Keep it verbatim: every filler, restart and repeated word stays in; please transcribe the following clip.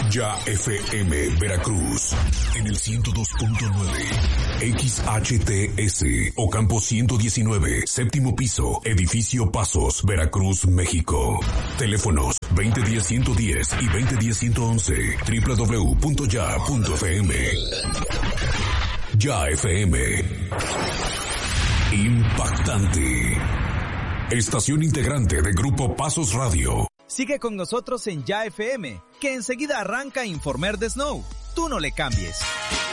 Ya F M Veracruz en el ciento dos punto nueve, X H T S Ocampo ciento diecinueve, séptimo piso, edificio Pasos, Veracruz, México. Teléfonos veinte diez ciento diez y veinte diez ciento once, doble u doble u doble u punto ya punto f m. Ya F M. Impactante. Estación integrante de Grupo Pasos Radio. Sigue con nosotros en Ya F M, que enseguida arranca Informer de Snow. Tú no le cambies.